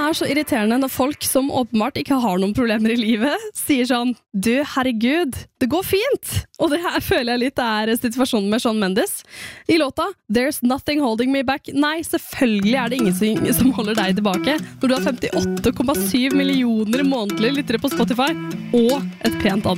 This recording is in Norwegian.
så irriterende når folk som åpenbart ikke har noen problemer i livet, sier sånn, du, herregud, det går fint. Og det her føler jeg litt er situasjonen med Shawn Mendes. I låta There's Nothing Holding Me Back. Nei, selvfølgelig er det ingen som holder deg tilbake når du har 58,7 millioner månedlige lyttere på Spotify og et pent